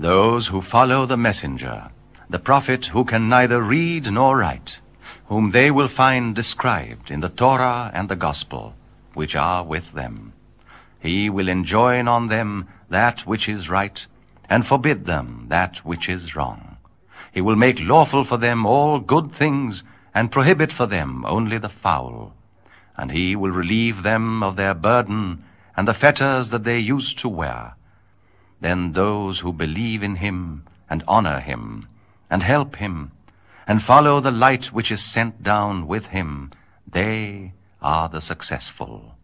Those who follow the messenger, the prophet who can neither read nor write, whom they will find described in the Torah and the Gospel, which are with them. He will enjoin on them that which is right, and forbid them that which is wrong. He will make lawful for them all good things, and prohibit for them only the foul. And he will relieve them of their burden, and the fetters that they used to wear. Then those who believe in him, and honor him, and help him, and follow the light which is sent down with him, they are the successful.